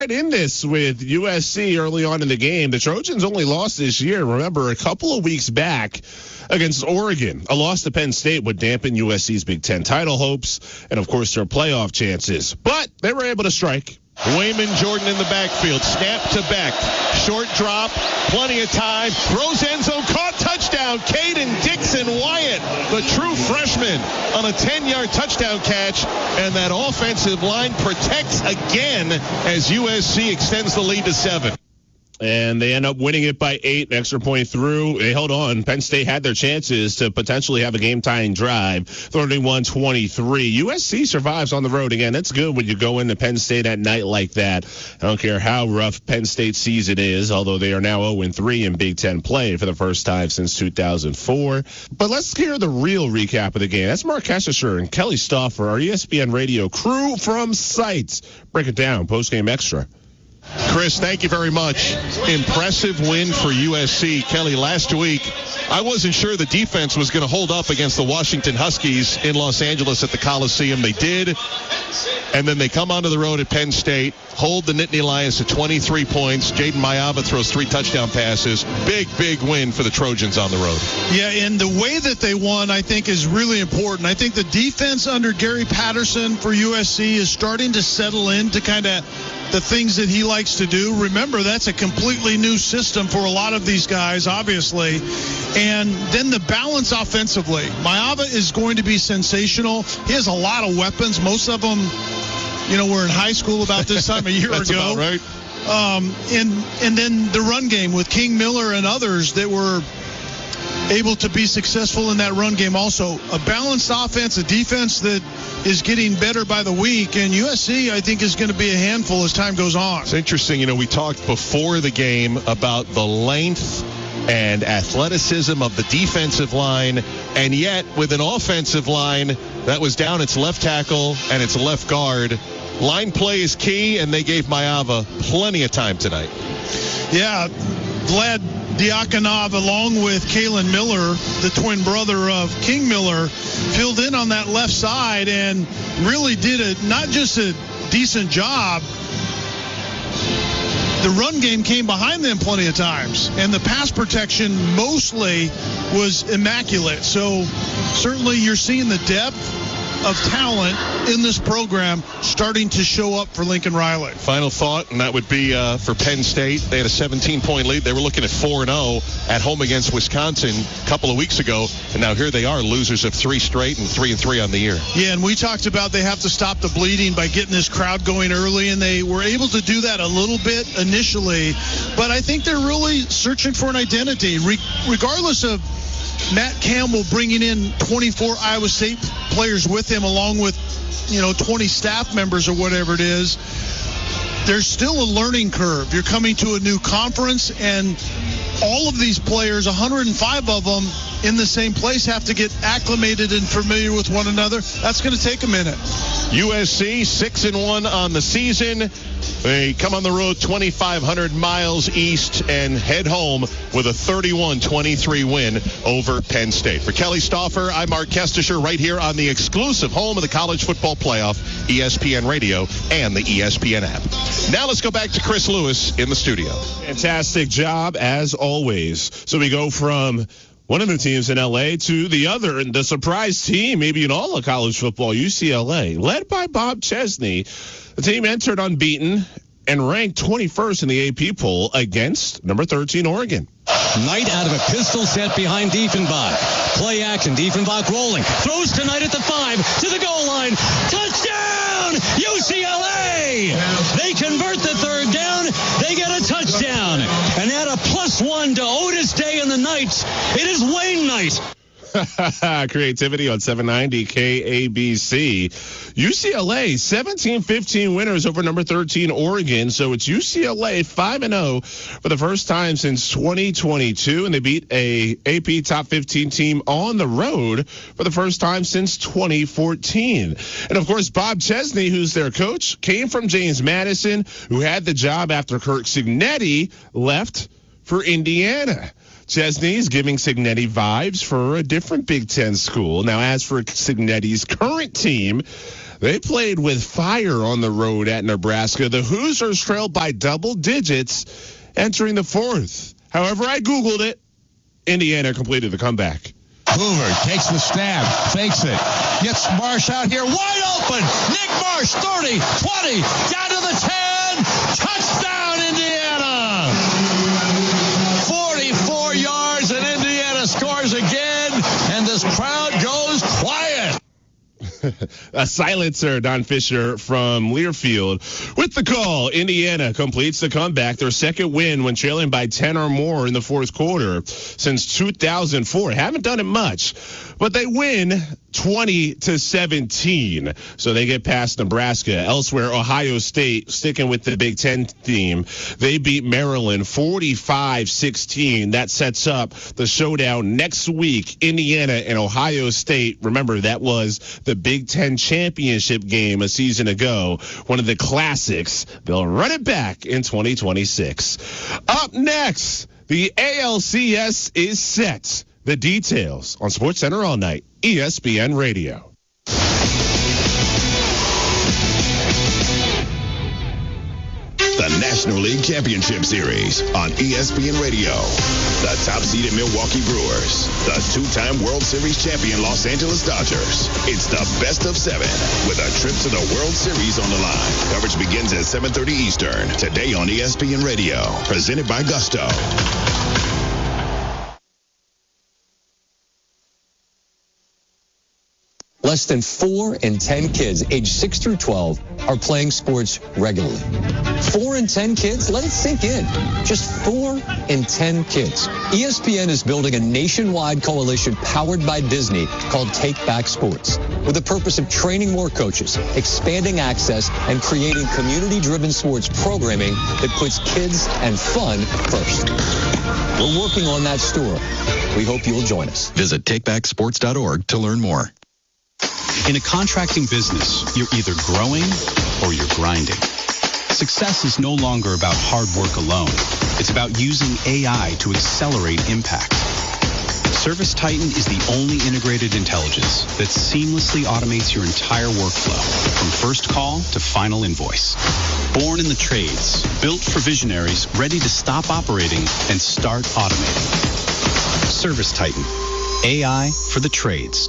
in this with USC early on in the game. The Trojans only lost this year, remember, a couple of weeks back against Oregon. A loss to Penn State would dampen USC's Big Ten title hopes and, of course, their playoff chances. But they were able to strike. Wayman Jordan in the backfield, snap to Beck, short drop, plenty of time, throws end zone, caught, touchdown, Caden Dixon Wyatt, the true freshman, on a 10-yard touchdown catch, and that offensive line protects again as USC extends the lead to 7. And they end up winning it by 8, extra point through. They held on. Penn State had their chances to potentially have a game-tying drive, 31-23. USC survives on the road again. That's good when you go into Penn State at night like that. I don't care how rough Penn State's season is, although they are now 0-3 in Big Ten play for the first time since 2004. But let's hear the real recap of the game. That's Mark Kestisher and Kelly Stauffer, our ESPN radio crew from Sites. Break it down, postgame extra. Chris, thank you very much. Impressive win for USC. Kelly, last week, I wasn't sure the defense was going to hold up against the Washington Huskies in Los Angeles at the Coliseum. They did. And then they come onto the road at Penn State, hold the Nittany Lions to 23 points. Jaden Mayava throws 3 touchdown passes. Big win for the Trojans on the road. Yeah, and the way that they won, I think, is really important. I think the defense under Gary Patterson for USC is starting to settle into kind of the things that he likes to do. Remember, that's a completely new system for a lot of these guys, obviously. And then the balance offensively. Mayava is going to be sensational. He has a lot of weapons. Most of them, were in high school about this time a year That's ago. About right. And then the run game with King Miller and others that were able to be successful in that run game also. A balanced offense, a defense that is getting better by the week, and USC, I think, is going to be a handful as time goes on. It's interesting, we talked before the game about the length and athleticism of the defensive line, and yet with an offensive line that was down its left tackle and its left guard, line play is key, and they gave Mayava plenty of time tonight. Yeah, Vlad Diakonov, along with Kalen Miller, the twin brother of King Miller, filled in on that left side and really did not just a decent job. The run game came behind them plenty of times, and the pass protection mostly was immaculate. So certainly you're seeing the depth of talent in this program starting to show up for Lincoln Riley. Final thought, and that would be for Penn State. They had a 17-point lead. They were looking at 4-0 at home against Wisconsin a couple of weeks ago, and now here they are, losers of 3 straight and 3-3 on the year. Yeah, and we talked about they have to stop the bleeding by getting this crowd going early, and they were able to do that a little bit initially, but I think they're really searching for an identity, regardless of Matt Campbell bringing in 24 Iowa State players with him, along with 20 staff members or whatever it is. There's still a learning curve. You're coming to a new conference, and all of these players, 105 of them in the same place, have to get acclimated and familiar with one another. That's going to take a minute. USC 6-1 on the season. They come on the road 2,500 miles east and head home with a 31-23 win over Penn State. For Kelly Stauffer, I'm Mark Kestisher, right here on the exclusive home of the College Football Playoff, ESPN Radio, and the ESPN app. Now let's go back to Chris Lewis in the studio. Fantastic job, as always. So we go from one of the teams in L.A. to the other, and the surprise team, maybe in all of college football, UCLA, led by Bob Chesney. The team entered unbeaten and ranked 21st in the AP poll against number 13 Oregon. Knight out of a pistol set behind Diefenbach. Play action, Diefenbach rolling. Throws to Knight at the 5, to the goal line. Touchdown, UCLA! They convert the third down. They get a touchdown. And add a +1 to Otis Day and the Knights. It is Wayne Knight. Creativity on 790 KABC. UCLA 17-15 winners over number 13 Oregon. So it's UCLA 5-0 for the first time since 2022, and they beat a AP top 15 team on the road for the first time since 2014. And of course, Bob Chesney, who's their coach, came from James Madison, who had the job after Kirk Cignetti left for Indiana. Chesney's giving Cignetti vibes for a different Big Ten school. Now, as for Cignetti's current team, They played with fire on the road at Nebraska. The Hoosiers trailed by double digits entering the fourth. However, I Googled it. Indiana completed the comeback. Hoover takes the stab, fakes it, gets Marsh out here wide open. Nick Marsh, 30, 20, down to the 10. Touchdown, Indiana. 44 yards, and Indiana scores again, and this crowd goes quiet. A silencer, Don Fisher from Learfield. With the call, Indiana completes the comeback, their second win when trailing by 10 or more in the fourth quarter since 2004. Haven't done it much, but they win 20-17. So they get past Nebraska. Elsewhere, Ohio State, sticking with the Big Ten theme, they beat Maryland 45-16. That sets up the showdown next week, Indiana and Ohio State. Remember, that was the Big Ten championship game a season ago, one of the classics. They'll run it back in 2026. Up next, the ALCS is set. The details on SportsCenter All Night, ESPN Radio. The National League Championship Series on ESPN Radio. The top-seeded Milwaukee Brewers. The two-time World Series champion Los Angeles Dodgers. It's the best of 7 with a trip to the World Series on the line. Coverage begins at 7:30 Eastern. Today on ESPN Radio. Presented by Gusto. Less than 4 in 10 kids aged 6 through 12 are playing sports regularly. 4 in 10 kids? Let it sink in. Just 4 in 10 kids. ESPN is building a nationwide coalition powered by Disney called Take Back Sports, with the purpose of training more coaches, expanding access, and creating community-driven sports programming that puts kids and fun first. We're working on that story. We hope you'll join us. Visit takebacksports.org to learn more. In a contracting business, you're either growing or you're grinding. Success is no longer about hard work alone. It's about using AI to accelerate impact. ServiceTitan is the only integrated intelligence that seamlessly automates your entire workflow, from first call to final invoice. Born in the trades, built for visionaries ready to stop operating and start automating. ServiceTitan, AI for the trades.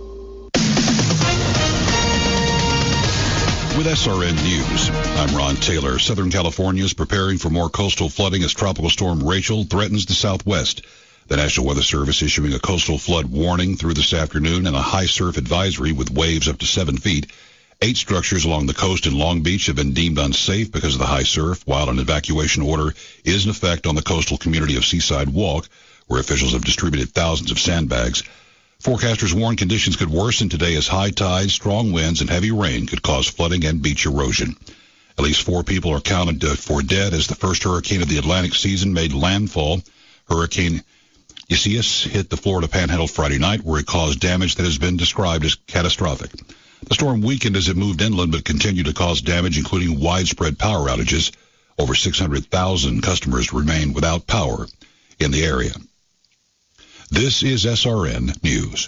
With SRN News, I'm Ron Taylor. Southern California is preparing for more coastal flooding as Tropical Storm Rachel threatens the southwest. The National Weather Service issuing a coastal flood warning through this afternoon and a high surf advisory with waves up to 7 feet. 8 structures along the coast in Long Beach have been deemed unsafe because of the high surf, while an evacuation order is in effect on the coastal community of Seaside Walk, where officials have distributed thousands of sandbags. Forecasters warn conditions could worsen today as high tides, strong winds, and heavy rain could cause flooding and beach erosion. At least 4 people are counted for dead as the first hurricane of the Atlantic season made landfall. Hurricane Isaias hit the Florida Panhandle Friday night, where it caused damage that has been described as catastrophic. The storm weakened as it moved inland, but continued to cause damage, including widespread power outages. Over 600,000 customers remain without power in the area. This is SRN News.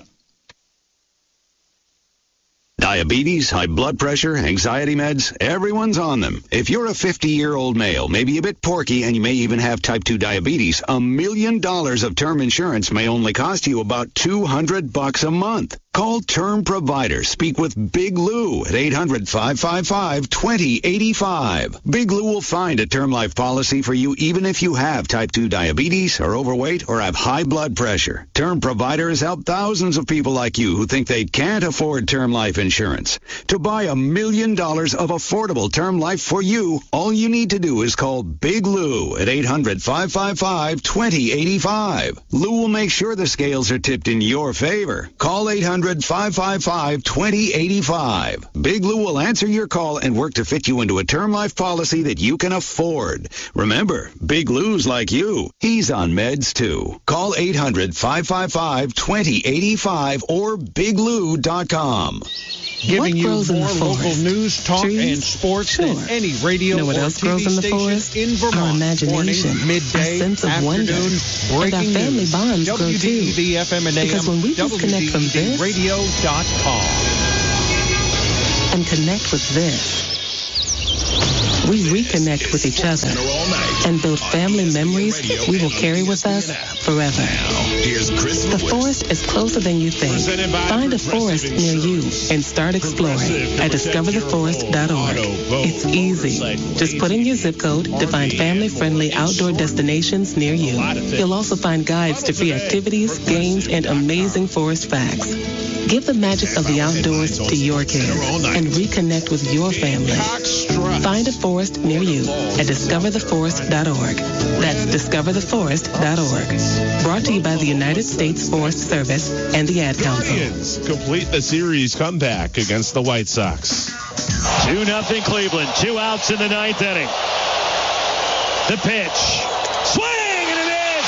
Diabetes, high blood pressure, anxiety meds, everyone's on them. If you're a 50-year-old male, maybe a bit porky, and you may even have type 2 diabetes, $1 million of term insurance may only cost you about $200 a month. Call Term Provider. Speak with Big Lou at 800-555-2085. Big Lou will find a term life policy for you even if you have type 2 diabetes, are overweight, or have high blood pressure. Term Provider has helped thousands of people like you who think they can't afford term life insurance. To buy $1 million of affordable term life for you, all you need to do is call Big Lou at 800-555-2085. Lou will make sure the scales are tipped in your favor. Call 800-555-2085. Big Lou will answer your call and work to fit you into a term life policy that you can afford. Remember, Big Lou's like you. He's on meds too. Call 800-555-2085 or biglou.com. Giving you more local news, talk, and sports than any radio or TV station in Vermont. Morning, midday, afternoon, breaking news. WDEV FM and AM, WDEVradio.com. and connect with this. We reconnect with each other and build family memories we will carry with us forever. The forest is closer than you think. Find a forest near you and start exploring at discovertheforest.org. It's easy. Just put in your zip code to find family-friendly outdoor destinations near you. You'll also find guides to free activities, games, and amazing forest facts. Give the magic of the outdoors to your kids and reconnect with your family. Find a forest near you at discovertheforest.org. That's discovertheforest.org. Brought to you by the United States Forest Service and the Ad Council. Guardians complete the series comeback against the White Sox. 2-0 Cleveland. 2 outs in the 9th inning. The pitch. Swing, and it is!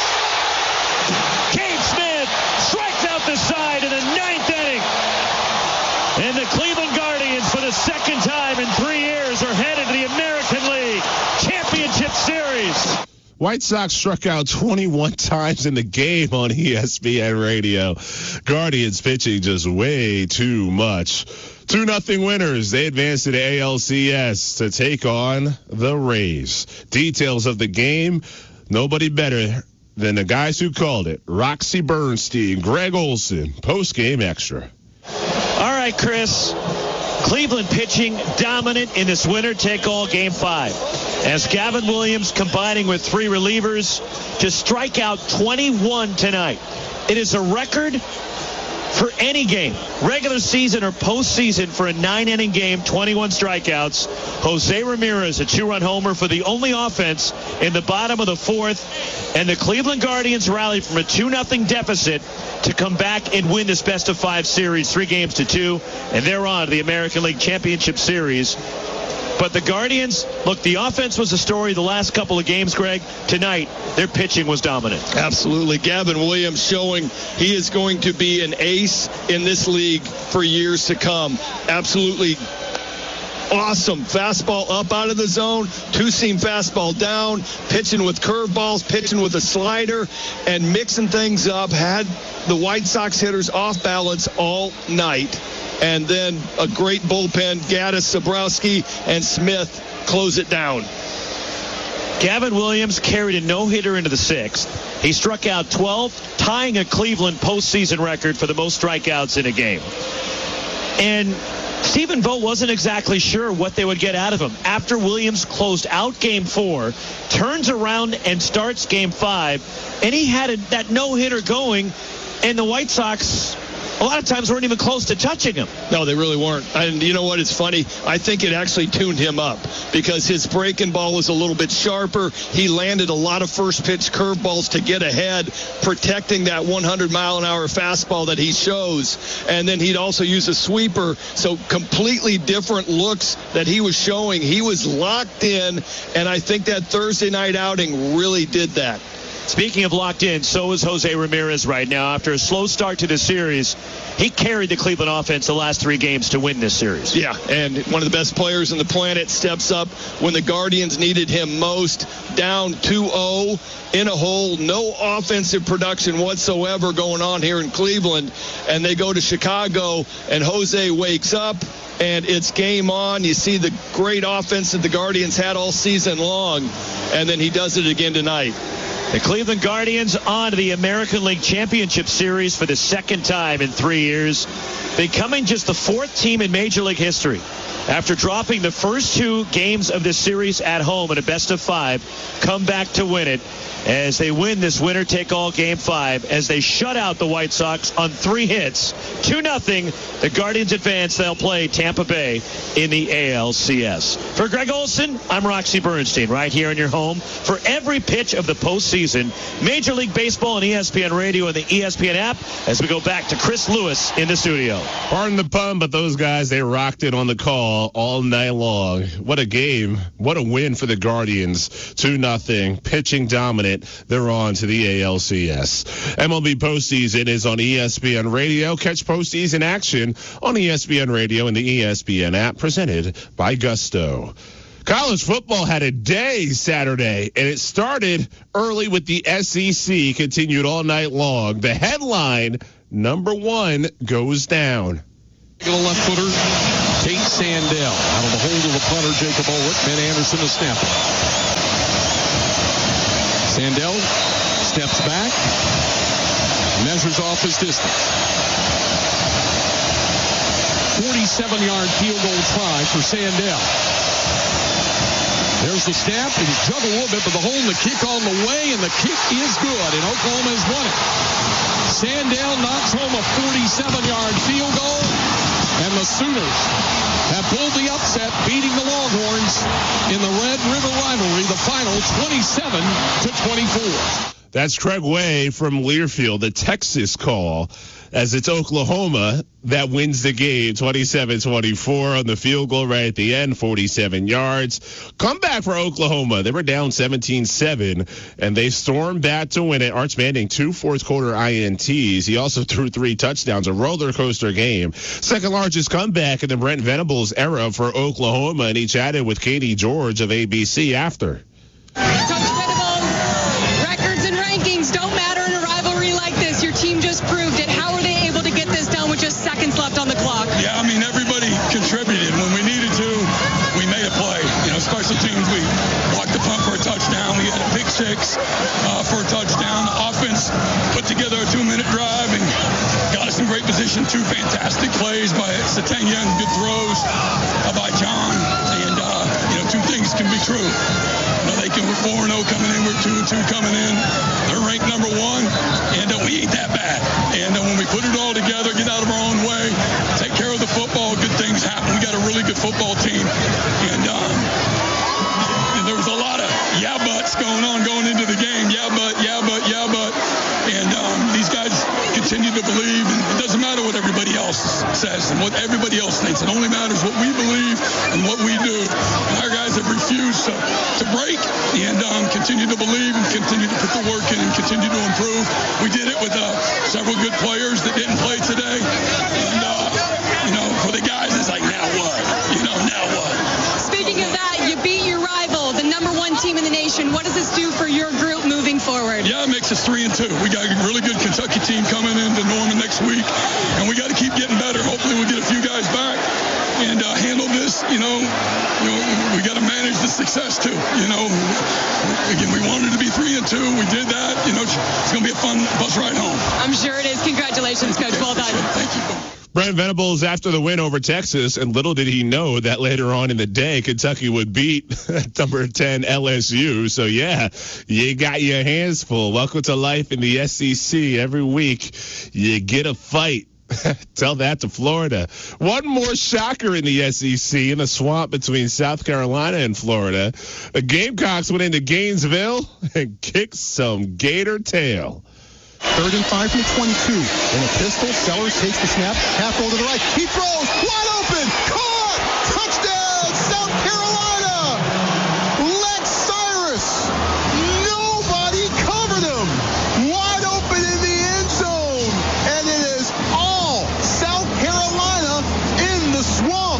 Cade Smith strikes out the side in the 9th inning. And the Cleveland Guardians, for the second time in 3 years, are headed to the American League Championship Series. White Sox struck out 21 times in the game on ESPN Radio. Guardians pitching just way too much. 2-0 winners. They advance to the ALCS to take on the Rays. Details of the game, nobody better than the guys who called it. Roxy Bernstein, Greg Olson, post-game extra. All right, Chris. Cleveland pitching dominant in this winner-take-all Game 5. As Gavin Williams combining with 3 relievers to strike out 21 tonight. It is a record for any game, regular season or postseason, for a 9-inning game, 21 strikeouts. Jose Ramirez, a 2-run homer for the only offense in the bottom of the 4th. And the Cleveland Guardians rallied from a 2-0 deficit to come back and win this best-of-5 series, 3-2, and they're on to the American League Championship Series. But the Guardians, look, the offense was the story the last couple of games, Greg. Tonight, their pitching was dominant. Absolutely. Gavin Williams showing he is going to be an ace in this league for years to come. Absolutely awesome. Fastball up out of the zone, 2-seam fastball down, pitching with curveballs, pitching with a slider, and mixing things up. Had the White Sox hitters off balance all night. And then a great bullpen. Gaddis, Zabrowski, and Smith close it down. Gavin Williams carried a no-hitter into the 6th. He struck out 12, tying a Cleveland postseason record for the most strikeouts in a game. And Stephen Vogt wasn't exactly sure what they would get out of him. After Williams closed out Game 4, turns around and starts Game 5, and he had that no-hitter going, and the White Sox a lot of times weren't even close to touching him. No, they really weren't. And you know what? It's funny. I think it actually tuned him up because his breaking ball was a little bit sharper. He landed a lot of first-pitch curveballs to get ahead, protecting that 100-mile-an-hour fastball that he shows. And then he'd also use a sweeper. So completely different looks that he was showing. He was locked in, and I think that Thursday night outing really did that. Speaking of locked in, so is Jose Ramirez right now. After a slow start to the series, he carried the Cleveland offense the last 3 games to win this series. Yeah, and one of the best players on the planet steps up when the Guardians needed him most. Down 2-0 in a hole, no offensive production whatsoever going on here in Cleveland. And they go to Chicago, and Jose wakes up, and it's game on. You see the great offense that the Guardians had all season long, and then he does it again tonight. The Cleveland Guardians on to the American League Championship Series for the second time in 3 years, becoming just the 4th team in Major League history. After dropping the first 2 games of this series at home in a best-of-5, come back to win it as they win this winner-take-all Game 5 as they shut out the White Sox on 3 hits. 2-0. The Guardians advance. They'll play Tampa Bay in the ALCS. For Greg Olson, I'm Roxy Bernstein, right here in your home for every pitch of the postseason. Major League Baseball and ESPN Radio and the ESPN app as we go back to Chris Lewis in the studio. Pardon the pun, but those guys, they rocked it on the call all night long. What a game. What a win for the Guardians. 2-0. Pitching dominant. They're on to the ALCS. MLB postseason is on ESPN Radio. Catch postseason action on ESPN Radio and the ESPN app, presented by Gusto. College football had a day Saturday, and it started early with the SEC, continued all night long. The headline, number 1 goes down. The left footer Tate Sandell out of the hold of the punter, Jacob Ulrich. Ben Anderson, the snapper. Sandell steps back, measures off his distance. 47-yard field goal try for Sandell. There's the snap. It was juggled a little bit, but the hold and the kick on the way, and the kick is good, and Oklahoma has won it. Sandell knocks home a 47-yard field goal, and the Sooners have pulled the upset, beating the Longhorns in the Red River rivalry, the final 27-24. That's Craig Way from Learfield, the Texas call, as it's Oklahoma that wins the game 27-24 on the field goal right at the end, 47 yards. Comeback for Oklahoma. They were down 17-7, and they stormed back to win it. Arch Manning, 2 fourth-quarter INTs. He also threw 3 touchdowns, a roller coaster game. Second largest comeback in the Brent Venables era for Oklahoma, and he chatted with Katie George of ABC after. Yeah, I mean, everybody contributed. When we needed to, we made a play. You know, special teams, we blocked the punt for a touchdown. We had a pick 6 for a touchdown. The offense put together a 2-minute drive and got us in great position. 2 fantastic plays by Satania and good throws by John. And, 2 things can be true. We're 4-0 coming in. We're 2-2 coming in. They're ranked number 1, and we ain't that bad. And when we put it all together, get out of our own way, take care of the football, good things happen. We got a really good football team. And there was a lot of yeah buts going into the game. Yeah but. And these guys continue to believe. And it doesn't matter what everybody else says and what everybody else thinks. It only matters what we believe and what we do. And our guys have refused to break and continue to believe and continue to put the work in and continue to improve. We did it with several good players that didn't play today. And, for the guys, it's like, now what? Now what? Speaking of that, you beat your rival, the number 1 team in the nation. What does this do for your group moving forward? Yeah, it makes us 3-2. We got a really good Kentucky team coming into Norman next week, and we got to keep getting better. Hopefully we'll get a few guys back and handle this. We got to manage the success too. Again, we wanted to be 3-2. We did that. It's going to be a fun bus ride home. I'm sure it is. Congratulations, Coach. Well done. Thank you. Brent Venables after the win over Texas, and little did he know that later on in the day, Kentucky would beat number 10 LSU. So, yeah, you got your hands full. Welcome to life in the SEC. Every week, you get a fight. Tell that to Florida. One more shocker in the SEC in the swamp between South Carolina and Florida. The Gamecocks went into Gainesville and kicked some gator tail. 3rd and 5 from the 22. In a pistol, Sellers takes the snap, half roll to the right. He throws, wide open, caught, touchdown, South Carolina. Lex Cyrus, nobody covered him. Wide open in the end zone, and it is all South Carolina in the swamp,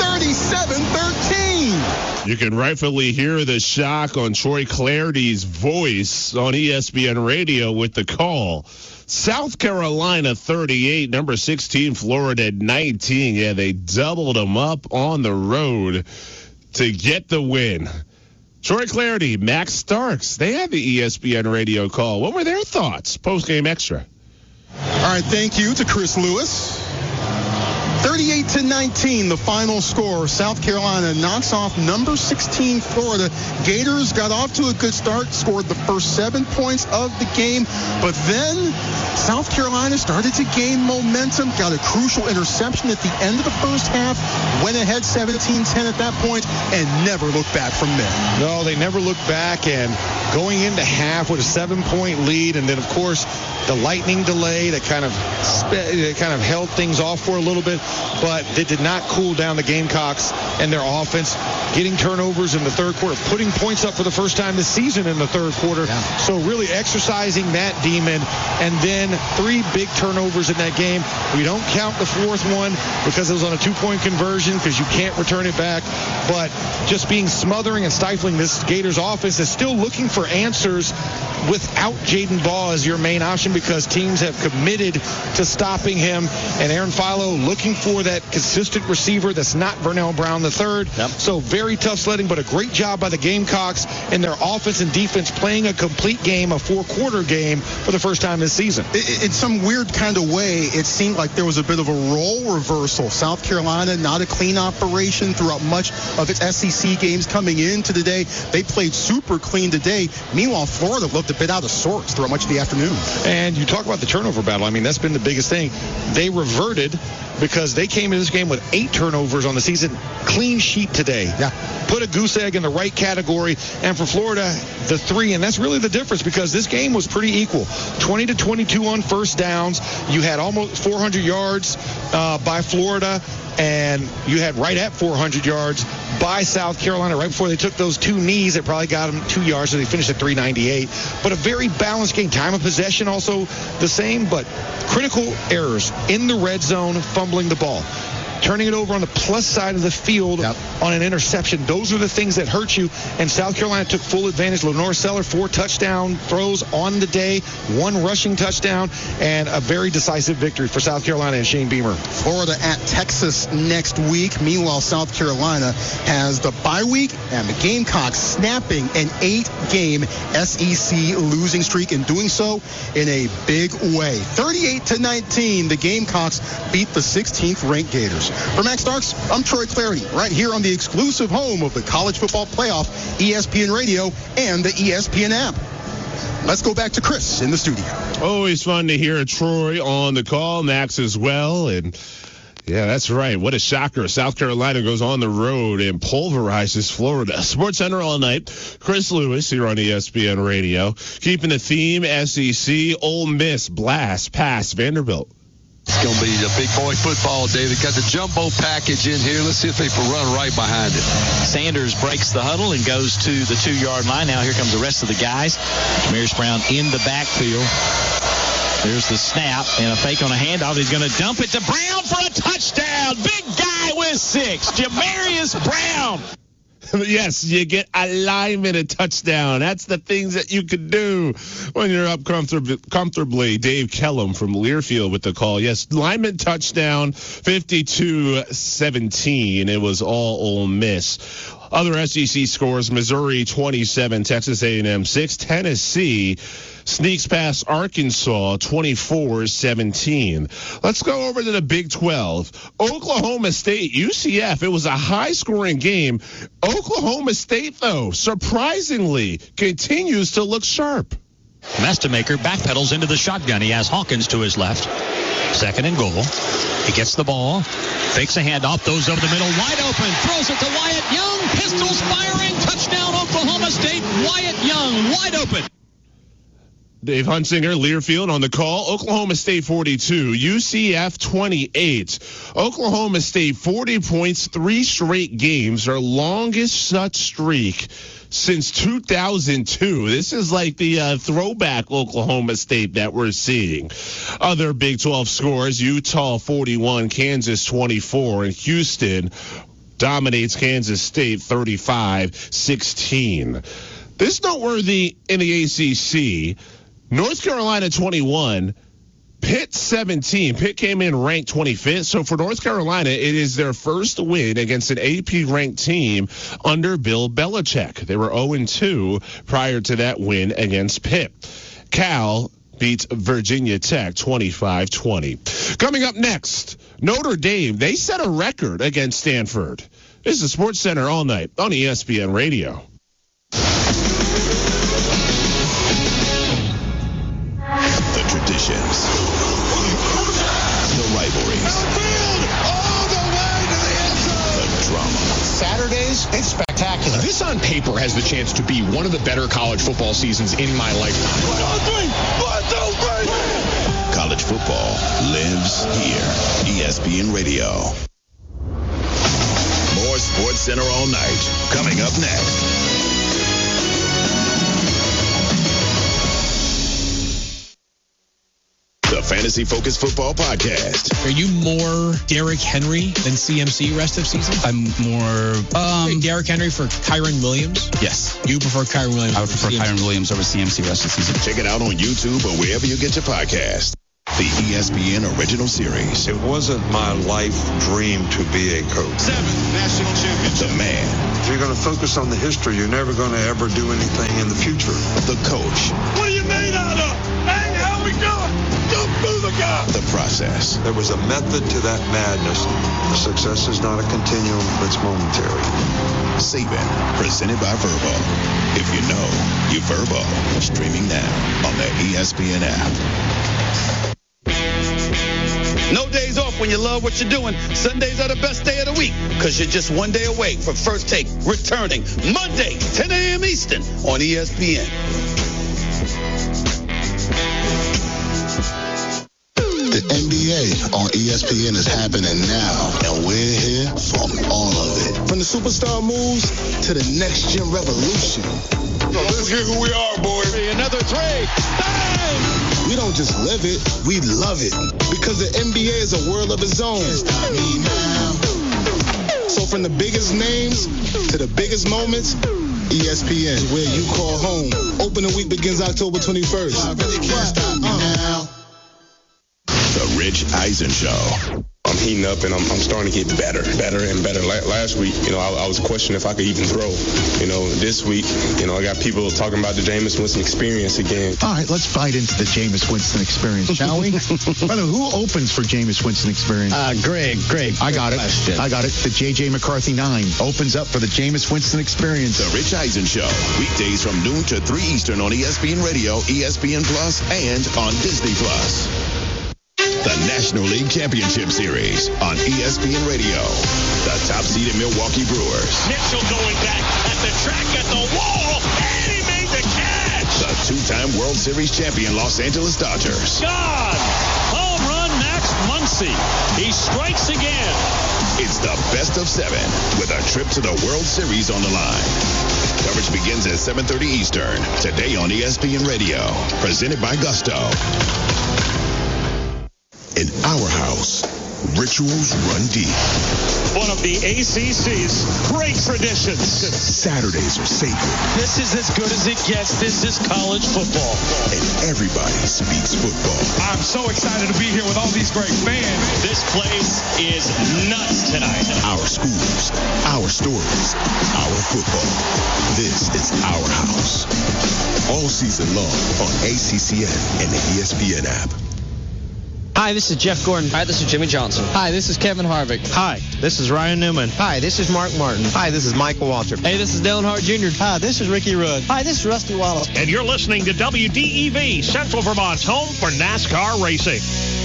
37-13. You can rightfully hear the shock on Troy Clarity's voice on ESPN Radio with the call. South Carolina 38, number 16, Florida 19. Yeah, they doubled them up on the road to get the win. Troy Clarity, Max Starks, they had the ESPN Radio call. What were their thoughts? Post-game extra. All right, thank you to Chris Lewis. 38-19, the final score. South Carolina knocks off number 16 Florida. Gators got off to a good start, scored the first 7 points of the game, but then South Carolina started to gain momentum, got a crucial interception at the end of the first half, went ahead 17-10 at that point, and never looked back from there. No, they never looked back, and going into half with a 7-point lead, and then, of course, the lightning delay that kind of held things off for a little bit, but it did not cool down the Gamecocks and their offense, getting turnovers in the third quarter, putting points up for the first time this season in the third quarter. Yeah. So really exercising that demon, and then 3 big turnovers in that game. We don't count the 4th one because it was on a 2-point conversion because you can't return it back, but just being smothering and stifling this Gators offense is still looking for answers. without Jaden Ball as your main option because teams have committed to stopping him. And Aaron Philo looking for that consistent receiver that's not Vernell Brown III. Yep. So very tough sledding, but a great job by the Gamecocks and their offense and defense playing a complete game, a four-quarter game for the first time this season. In some weird kind of way, it seemed like there was a bit of a role reversal. South Carolina, not a clean operation throughout much of its SEC games coming into the day. They played super clean today. Meanwhile, Florida looked a bit out of sorts throughout much of the afternoon. And you talk about the turnover battle. I mean, that's been the biggest thing. They reverted because they came into this game with 8 turnovers on the season. Clean sheet today. Yeah. Put a goose egg in the right category. And for Florida, the 3. And that's really the difference because this game was pretty equal. 20-22 on first downs. You had almost 400 yards by Florida. And you had right at 400 yards by South Carolina right before they took those 2 knees. It probably got them 2 yards, so they finished at 398. But a very balanced game. Time of possession also the same, but critical errors in the red zone, fumbling the ball. Turning it over on the plus side of the field on an interception. Those are the things that hurt you. And South Carolina took full advantage. Lenore Seller, 4 touchdown throws on the day, 1 rushing touchdown, and a very decisive victory for South Carolina and Shane Beamer. Florida at Texas next week. Meanwhile, South Carolina has the bye week and the Gamecocks snapping an 8-game SEC losing streak and doing so in a big way. 38-19, the Gamecocks beat the 16th ranked Gators. For Max Starks, I'm Troy Clarity, right here on the exclusive home of the College Football Playoff, ESPN Radio, and the ESPN app. Let's go back to Chris in the studio. Always fun to hear Troy on the call, Max as well, and yeah, that's right. What a shocker. South Carolina goes on the road and pulverizes Florida. Sports Center all night. Chris Lewis here on ESPN Radio. Keeping the theme, SEC, Ole Miss, blast, pass, Vanderbilt. It's going to be a big boy football day. They got the jumbo package in here. Let's see if they can run right behind it. Sanders breaks the huddle and goes to the 2-yard line. Now here comes the rest of the guys. Demarius Brown in the backfield. There's the snap and a fake on a handoff. He's going to dump it to Brown for a touchdown. Big guy with 6. Demarius Brown. Yes, you get a lineman a touchdown. That's the things that you could do when you're up comfortably. Dave Kellum from Learfield with the call. Yes, lineman touchdown, 52-17. It was all Ole Miss. Other SEC scores, Missouri 27, Texas A&M 6, Tennessee sneaks past Arkansas 24-17. Let's go over to the Big 12. Oklahoma State, UCF, it was a high-scoring game. Oklahoma State, though, surprisingly, continues to look sharp. Mestemaker backpedals into the shotgun. He has Hawkins to his left. 2nd and goal. He gets the ball, fakes a handoff, throws over the middle, wide open, throws it to Wyatt Young. Pistols firing, touchdown Oklahoma State. Wyatt Young, wide open. Dave Hunsinger, Learfield on the call. Oklahoma State 42, UCF 28. Oklahoma State 40 points, 3 straight games, their longest such streak since 2002. This is like the throwback Oklahoma State that we're seeing. Other Big 12 scores, Utah 41, Kansas 24, and Houston dominates Kansas State 35-16. This is noteworthy in the ACC. North Carolina 21, Pitt 17. Pitt came in ranked 25th. So for North Carolina, it is their first win against an AP-ranked team under Bill Belichick. They were 0-2 prior to that win against Pitt. Cal beats Virginia Tech 25-20. Coming up next, Notre Dame. They set a record against Stanford. This is Sports Center all night on ESPN Radio. The traditions, the rivalries, the drama. Saturdays, it's spectacular. This on paper has the chance to be one of the better college football seasons in my lifetime. 1, 2, 3. College football lives here. ESPN Radio. More Sports Center all night. Coming up next. The Fantasy fantasy-focused football podcast. Are you more Derrick Henry than CMC rest of season? I'm more Derrick Henry for Kyren Williams? Yes. You prefer Kyren Williams? I would prefer Kyren Williams over CMC rest of season. Check it out on YouTube or wherever you get your podcast. The ESPN original series. It wasn't my life dream to be a coach. 7 national championships. The man. If you're going to focus on the history, you're never going to ever do anything in the future. The coach. What are you made out of? Hey, how we doing? Don't move the guy. The process. There was a method to that madness. Success is not a continuum, it's momentary. Saban, presented by Verbo. If you know, you Verbo. Streaming now on the ESPN app. No days off when you love what you're doing. Sundays are the best day of the week because you're just one day away from First Take returning Monday, 10 a.m. Eastern on ESPN. The NBA on ESPN is happening now, and we're here for all of it. From the superstar moves to the next gen revolution. So let's get who we are, boy. Another three. Bang! We don't just live it, we love it. Because the NBA is a world of its own. So from the biggest names to the biggest moments, ESPN is where you call home. Opening week begins October 21st. I really can't stop me now. The Rich Eisen Show. I'm heating up and I'm starting to get better and better. Last week, I was questioning if I could even throw. This week, I got people talking about the Jameis Winston experience again. All right, let's bite into the Jameis Winston experience, shall we? By the way, who opens for Jameis Winston experience? Greg. I got it. The J.J. McCarthy 9 opens up for the Jameis Winston experience. The Rich Eisen Show. Weekdays from noon to 3 Eastern on ESPN Radio, ESPN Plus, and on Disney Plus. The National League Championship Series on ESPN Radio. The top-seeded Milwaukee Brewers. Mitchell going back at the track at the wall, and he made the catch. The two-time World Series champion Los Angeles Dodgers. God! Home run Max Muncy. He strikes again. It's the best of 7 with a trip to the World Series on the line. Coverage begins at 7:30 Eastern. Today on ESPN Radio. Presented by Gusto. In our house, rituals run deep. One of the ACC's great traditions. Saturdays are sacred. This is as good as it gets. This is college football. And everybody speaks football. I'm so excited to be here with all these great fans. This place is nuts tonight. Our schools, our stories, our football. This is our house. All season long on ACCN and the ESPN app. Hi, this is Jeff Gordon. Hi, this is Jimmy Johnson. Hi, this is Kevin Harvick. Hi, this is Ryan Newman. Hi, this is Mark Martin. Hi, this is Michael Waltrip. Hey, this is Dale Hart Jr. Hi, this is Ricky Rudd. Hi, this is Rusty Wallace. And you're listening to WDEV, Central Vermont's home for NASCAR racing.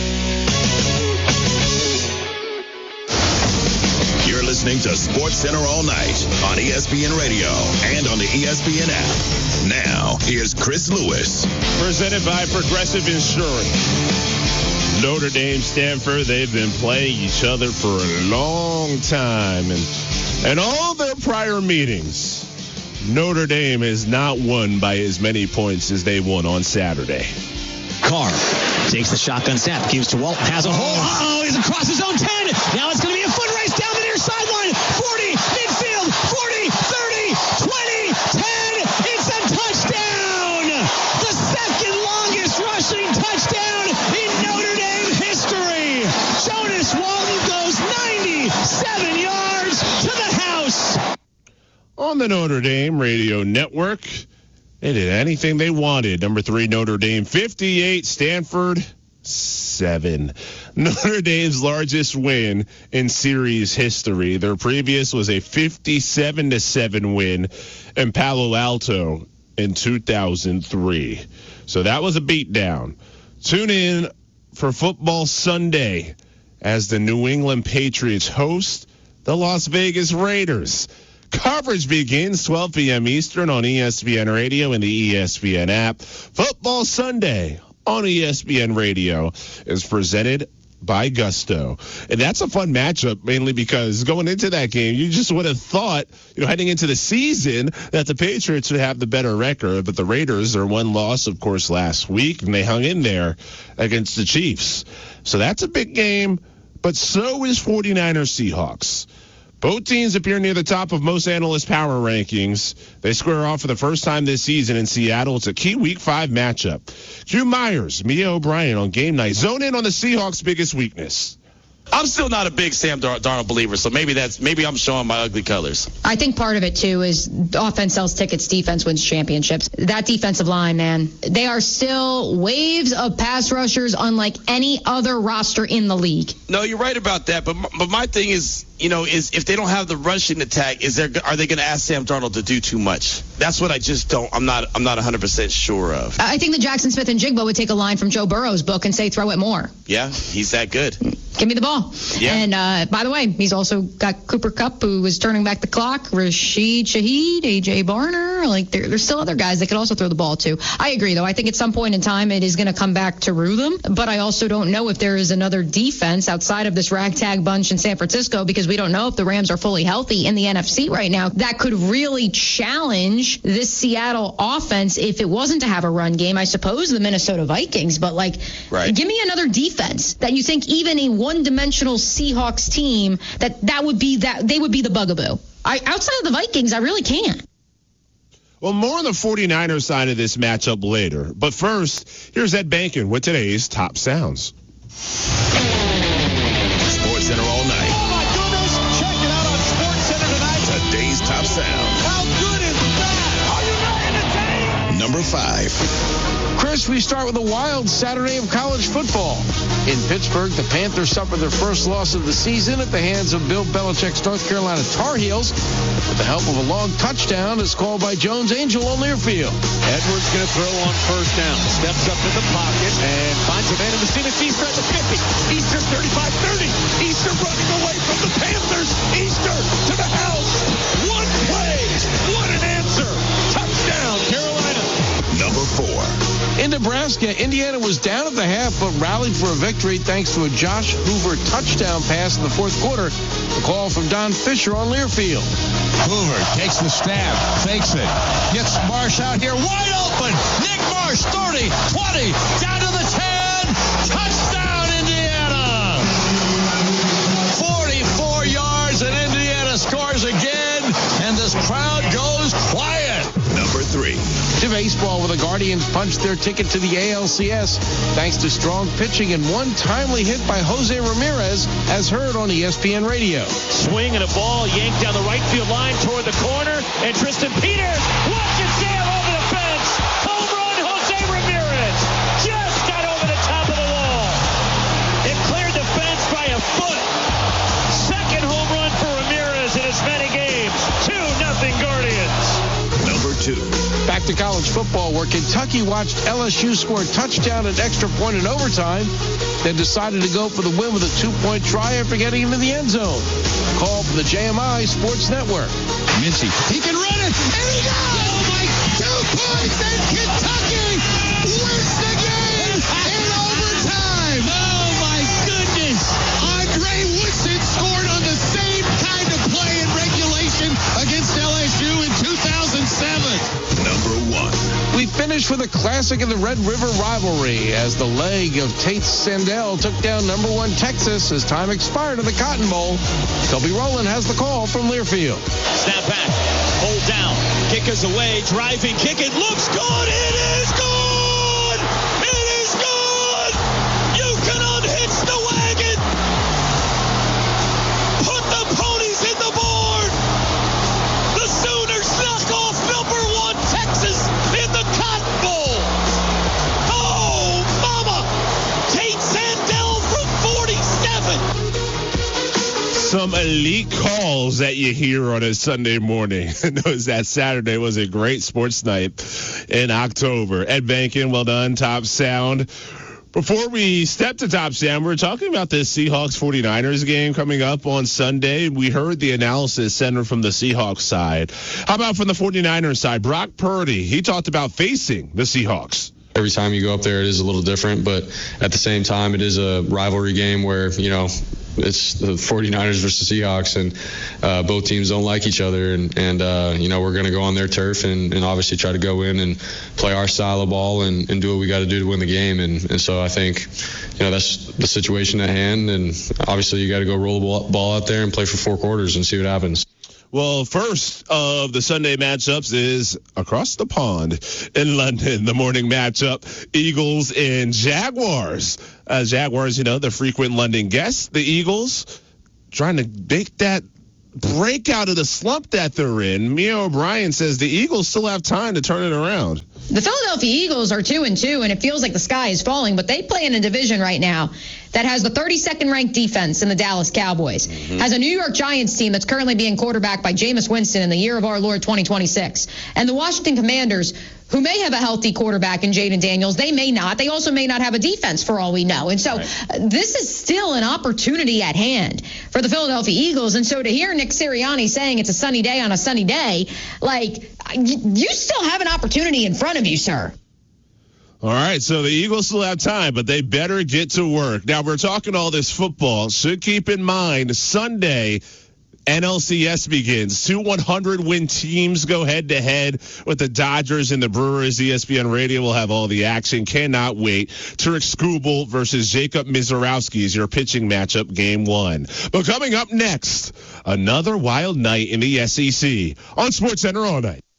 You're listening to Sports Center all night on ESPN Radio and on the ESPN app. Now, here's Chris Lewis. Presented by Progressive Insurance. Notre Dame, Stanford, they've been playing each other for a long time. And all their prior meetings, Notre Dame has not won by as many points as they won on Saturday. Carr takes the shotgun snap, gives to Walton, has a hole. Uh-oh, he's across his own 10. Now it's going to be a foot race down the near sideline. 40, midfield, 40, 30, 20, 10. It's a touchdown. The second longest rushing touchdown in Notre Dame history. Jonas Walton goes 97 yards to the house. On the Notre Dame Radio Network, they did anything they wanted. Number 3, Notre Dame 58, Stanford 7. Notre Dame's largest win in series history. Their previous was a 57-7 win in Palo Alto in 2003. So that was a beatdown. Tune in for Football Sunday as the New England Patriots host the Las Vegas Raiders. Coverage begins 12 p.m. Eastern on ESPN Radio and the ESPN app. Football Sunday on ESPN Radio is presented by gusto. And that's a fun matchup, mainly because going into that game, you just would have thought, heading into the season, that the Patriots would have the better record. But the Raiders are one loss, of course, last week, and they hung in there against the Chiefs. So that's a big game, but so is 49ers Seahawks. Both teams appear near the top of most analyst power rankings. They square off for the first time this season in Seattle. It's a key Week 5 matchup. Drew Myers, Mia O'Brien on game night. Zone in on the Seahawks' biggest weakness. I'm still not a big Sam Darnold believer, so maybe I'm showing my ugly colors. I think part of it, too, is offense sells tickets, defense wins championships. That defensive line, man, they are still waves of pass rushers unlike any other roster in the league. No, you're right about that, but my thing is, is if they don't have the rushing attack, are they going to ask Sam Darnold to do too much? That's what I just don't. I'm not 100% sure of. I think that Jackson Smith and Jigba would take a line from Joe Burrow's book and say, throw it more. Yeah, he's that good. Give me the ball. Yeah. And by the way, he's also got Cooper Kupp, who is turning back the clock, Rashid Shaheed, A.J. Barner. There's still other guys that could also throw the ball to. I agree, though. I think at some point in time it is going to come back to rue them. But I also don't know if there is another defense outside of this ragtag bunch in San Francisco, because we don't know if the Rams are fully healthy in the NFC right now, that could really challenge this Seattle offense if it wasn't to have a run game. I suppose the Minnesota Vikings, but give me another defense that you think even a one-dimensional Seahawks team that would be they would be the bugaboo. Outside of the Vikings, I really can't. Well, more on the 49ers side of this matchup later. But first, here's Ed Bankin with today's Top Sounds. Sports Center all night. Oh, my goodness. Check it out on Sports Center tonight. Today's Top Sound. How good is that? Are you not entertained? Number 5. Chris, we start with a wild Saturday of college football. In Pittsburgh, the Panthers suffered their first loss of the season at the hands of Bill Belichick's North Carolina Tar Heels with the help of a long touchdown as called by Jones Angel on Learfield. Edwards going to throw on first down. Steps up in the pocket and finds a man in the seat. It's Easter at the 50. Easter 35-30. Easter running away from the Panthers. Easter to the house. One play. What an answer. Touchdown, Carolina. Number 4. In Nebraska, Indiana was down at the half but rallied for a victory thanks to a Josh Hoover touchdown pass in the fourth quarter. A call from Don Fisher on Learfield. Hoover takes the snap, fakes it, gets Marsh out here wide open. Nick Marsh, 30, 20, down to the 10. Touchdown, Indiana. 44 yards and Indiana scores again, and this crowd goes quiet. Number 3. To baseball, where the Guardians punched their ticket to the ALCS thanks to strong pitching and one timely hit by Jose Ramirez, as heard on ESPN Radio. Swing and a ball yanked down the right field line toward the corner, and Tristan Peters, watch it sail over the fence. Home run, Jose Ramirez. Just got over the top of the wall. It cleared the fence by a foot. Second home run for Ramirez in as many games. 2-0 Guardians. Number 2. Back to college football, where Kentucky watched LSU score a touchdown and extra point in overtime, then decided to go for the win with a 2-point try after getting into the end zone. Call from the JMI Sports Network. Mincy, he can run it, and he does! Oh, my, 2 points, and Kentucky wins the game in overtime! Oh, my goodness! Andre Woodson scored on the same kind of play in regulation against LSU in 2007. Number 1. We finished with a classic of the Red River rivalry as the leg of Tate Sandell took down number 1 Texas as time expired in the Cotton Bowl. Toby Rowland has the call from Learfield. Snap back, hold down, kick is away, driving, kick it, looks good, it is good! It is good! You can unhitch the wagon! Put the ponies in the board! The Sooners knock off number 1 Texas in the Cotton Bowl! Oh, mama! Tate Sandell from 47! Some elite calls that you hear on a Sunday morning. Knows that Saturday was a great sports night in October. Ed Bankin, well done. Top Sound. Before we step to Top Sound, we're talking about this Seahawks-49ers game coming up on Sunday. We heard the analysis center from the Seahawks side. How about from the 49ers side? Brock Purdy, he talked about facing the Seahawks. every time you go up there, it is a little different. But at the same time, it is a rivalry game where, it's the 49ers versus Seahawks, and both teams don't like each other. And we're going to go on their turf and obviously try to go in and play our style of ball and do what we got to do to win the game. And so I think, that's the situation at hand. And obviously you got to go roll the ball out there and play for 4 quarters and see what happens. Well, first of the Sunday matchups is across the pond in London. The morning matchup, Eagles and Jaguars. Jaguars, the frequent London guests. The Eagles trying to make that break out of the slump that they're in. Mia O'Brien says the Eagles still have time to turn it around. The Philadelphia Eagles are 2-2, and it feels like the sky is falling, but they play in a division right now that has the 32nd ranked defense in the Dallas Cowboys, has a New York Giants team that's currently being quarterbacked by Jameis Winston in the year of our Lord 2026, and the Washington Commanders, who may have a healthy quarterback in Jaden Daniels. They may not. They also may not have a defense for all we know. And so this is still an opportunity at hand for the Philadelphia Eagles. And so to hear Nick Sirianni saying it's a sunny day on a sunny day, you still have an opportunity in front of you, sir. All right, so the Eagles still have time, but they better get to work. Now, we're talking all this football. Should keep in mind, Sunday, NLCS begins. 2 100-win teams go head-to-head with the Dodgers and the Brewers. ESPN Radio will have all the action. Cannot wait. Turek Skubal versus Jacob Misiorowski is your pitching matchup, Game 1. But coming up next, another wild night in the SEC on SportsCenter all night.